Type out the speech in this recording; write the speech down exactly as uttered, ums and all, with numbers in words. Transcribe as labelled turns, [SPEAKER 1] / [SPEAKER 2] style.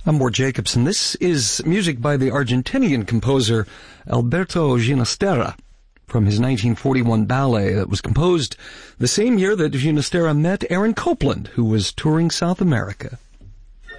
[SPEAKER 1] I'm Ward Jacobson. This is music by the Argentinian composer Alberto Ginastera from his nineteen forty-one ballet that was composed the same year that Ginastera met Aaron Copland, who was touring South America.